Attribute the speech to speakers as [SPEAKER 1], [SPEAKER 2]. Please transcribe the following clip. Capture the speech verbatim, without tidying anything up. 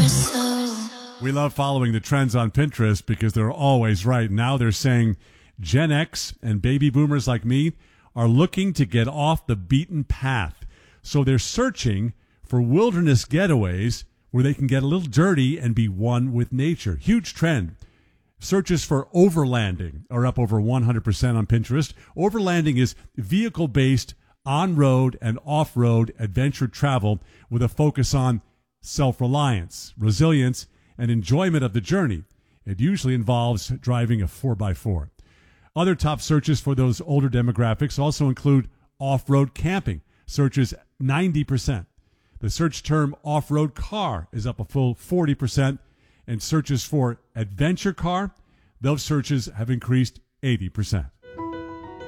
[SPEAKER 1] We love following the trends on Pinterest because they're always right. Now they're saying Gen X and baby boomers like me are looking to get off the beaten path. So they're searching for wilderness getaways where they can get a little dirty and be one with nature. Huge trend. Searches for overlanding are up over one hundred percent on Pinterest. Overlanding is vehicle-based on-road and off-road adventure travel with a focus on self-reliance, resilience, and enjoyment of the journey. It usually involves driving a four by four. Other top searches for those older demographics also include off-road camping, searches ninety percent. The search term off-road car is up a full forty percent, and searches for adventure car, those searches have increased eighty percent.